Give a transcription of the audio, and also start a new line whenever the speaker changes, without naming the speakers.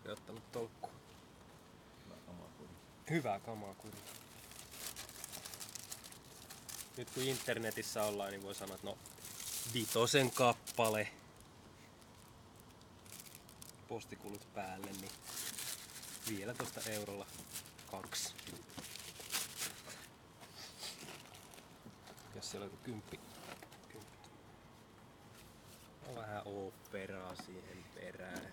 ottanut tolkkua. Hyvää kamaa kuitenkin. Nyt kun internetissä ollaan, niin voi sanoa, että no 5 kappale. Postikulut päälle, niin vielä tosta eurolla 2. Jos siellä on joku 10. On vähän oopperaa siihen perään.